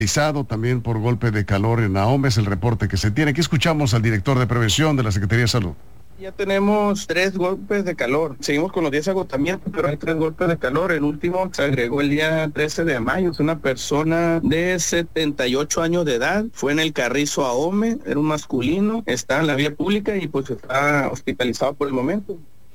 También por golpe de calor en Ahome, es el reporte que se tiene. Aquí escuchamos al director de prevención de la Secretaría de Salud. Ya tenemos 3 golpes de calor. Seguimos con los 10 agotamientos, pero hay 3 golpes de calor. El último se agregó el día 13 de mayo. Es una persona de 78 años de edad. Fue en el Carrizo Ahome, era un masculino. Está en la vía pública y pues está hospitalizado por el momento.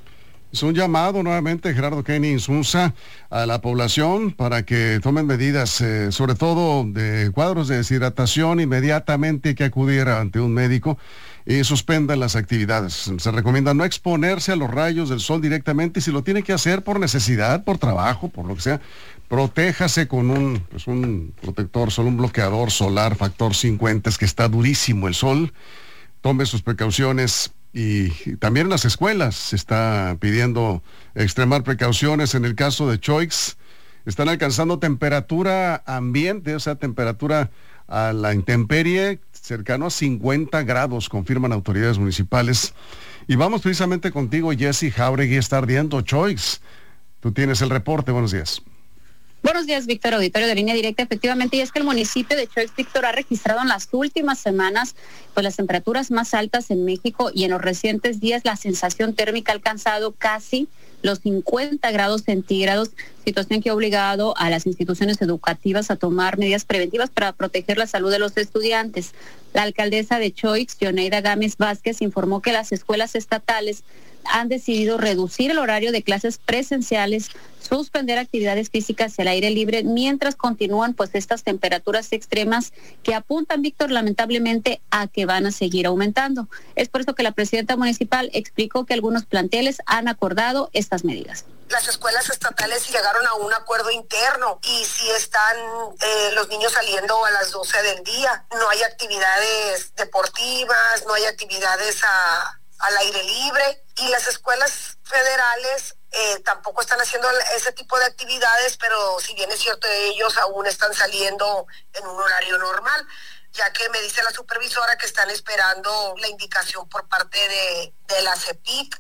Es un llamado nuevamente, Gerardo Kenny Insunza, a la población para que tomen medidas, sobre todo de cuadros de deshidratación. Inmediatamente hay que acudir ante un médico y suspendan las actividades. Se recomienda no exponerse a los rayos del sol directamente, y si lo tiene que hacer por necesidad, por trabajo, por lo que sea, protéjase con un protector, solo un bloqueador solar factor 50, es que está durísimo el sol. Tome sus precauciones. Y también en las escuelas se está pidiendo extremar precauciones. En el caso de Choix, están alcanzando temperatura ambiente, o sea, temperatura a la intemperie, cercano a 50 grados, confirman autoridades municipales. Y vamos precisamente contigo, Jessy Jauregui. Está ardiendo Choix. Tú tienes el reporte. Buenos días. Buenos días, Víctor, auditorio de Línea Directa. Efectivamente, y es que el municipio de Choix, Víctor, ha registrado en las últimas semanas pues las temperaturas más altas en México, y en los recientes días la sensación térmica ha alcanzado casi los 50 grados centígrados, situación que ha obligado a las instituciones educativas a tomar medidas preventivas para proteger la salud de los estudiantes. La alcaldesa de Choix, Yoneida Gámez Vázquez, informó que las escuelas estatales han decidido reducir el horario de clases presenciales, suspender actividades físicas al aire libre, mientras continúan pues estas temperaturas extremas que apuntan, Víctor, lamentablemente a que van a seguir aumentando. Es por eso que la presidenta municipal explicó que algunos planteles han acordado estas medidas. Las escuelas estatales llegaron a un acuerdo interno y si están los niños saliendo a las 12 del día, no hay actividades deportivas, no hay actividades al aire libre, y las escuelas federales tampoco están haciendo ese tipo de actividades, pero si bien es cierto, ellos aún están saliendo en un horario normal, ya que me dice la supervisora que están esperando la indicación por parte de la CEPIC.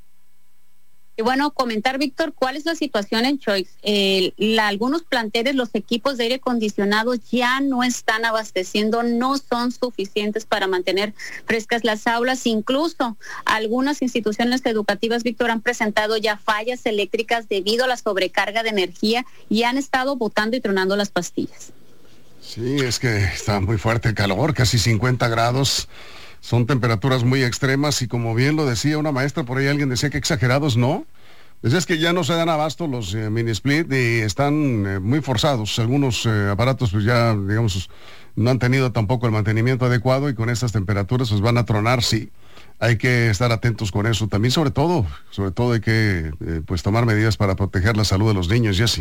Y bueno, comentar, Víctor, cuál es la situación en Choix. Algunos planteles, los equipos de aire acondicionado ya no están abasteciendo, no son suficientes para mantener frescas las aulas. Incluso algunas instituciones educativas, Víctor, han presentado ya fallas eléctricas debido a la sobrecarga de energía y han estado botando y tronando las pastillas. Sí, es que está muy fuerte el calor, casi 50 grados. Son temperaturas muy extremas y, como bien lo decía una maestra, por ahí alguien decía que exagerados, ¿no? Pues es que ya no se dan abasto los mini split y están muy forzados. Algunos aparatos pues ya, digamos, no han tenido tampoco el mantenimiento adecuado, y con estas temperaturas pues van a tronar. Sí, hay que estar atentos con eso. También sobre todo hay que pues tomar medidas para proteger la salud de los niños, Jessy.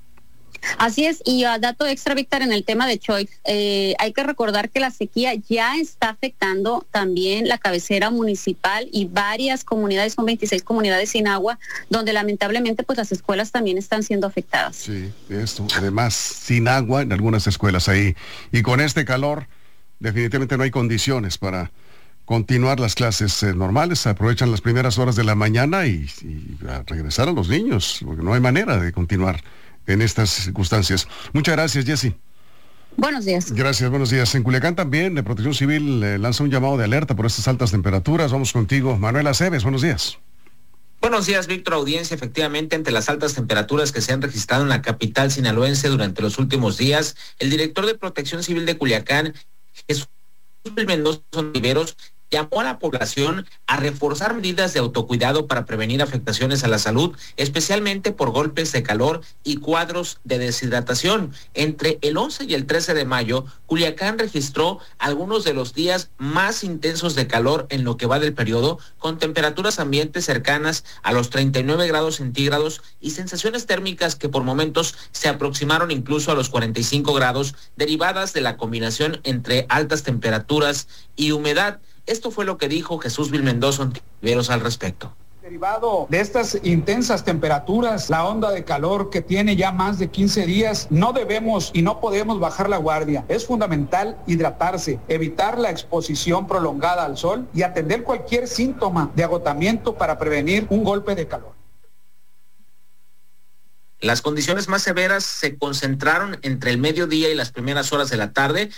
Así es, y a dato extra, Víctor, en el tema de Choix, hay que recordar que la sequía ya está afectando también la cabecera municipal y varias comunidades, son 26 comunidades sin agua, donde lamentablemente pues las escuelas también están siendo afectadas. Sí, esto, además, sin agua en algunas escuelas ahí, y con este calor definitivamente no hay condiciones para continuar las clases normales. Aprovechan las primeras horas de la mañana y a regresar a los niños, porque no hay manera de continuar en estas circunstancias. Muchas gracias, Jessy. Buenos días. Gracias, buenos días. En Culiacán también, la Protección Civil lanza un llamado de alerta por estas altas temperaturas. Vamos contigo, Manuel Aceves, buenos días. Buenos días, Víctor, audiencia. Efectivamente, ante las altas temperaturas que se han registrado en la capital sinaloense durante los últimos días, el director de Protección Civil de Culiacán, Jesús Mendoza Oliveros, llamó a la población a reforzar medidas de autocuidado para prevenir afectaciones a la salud, especialmente por golpes de calor y cuadros de deshidratación. Entre el 11 y el 13 de mayo, Culiacán registró algunos de los días más intensos de calor en lo que va del periodo, con temperaturas ambientes cercanas a los 39 grados centígrados y sensaciones térmicas que por momentos se aproximaron incluso a los 45 grados, derivadas de la combinación entre altas temperaturas y humedad. Esto fue lo que dijo Jesús Mendoza Oliveros al respecto. Derivado de estas intensas temperaturas, la onda de calor que tiene ya más de 15 días, no debemos y no podemos bajar la guardia. Es fundamental hidratarse, evitar la exposición prolongada al sol y atender cualquier síntoma de agotamiento para prevenir un golpe de calor. Las condiciones más severas se concentraron entre el mediodía y las primeras horas de la tarde,